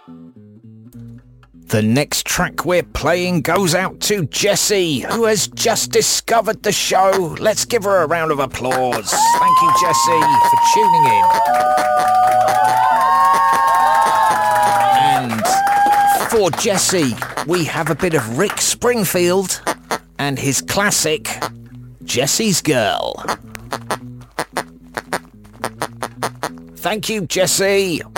The next track we're playing goes out to Jessie, who has just discovered the show. Let's give her a round of applause. Thank you, Jessie, for tuning in. And for Jessie, we have a bit of Rick Springfield and his classic, Jessie's Girl. Thank you, Jessie.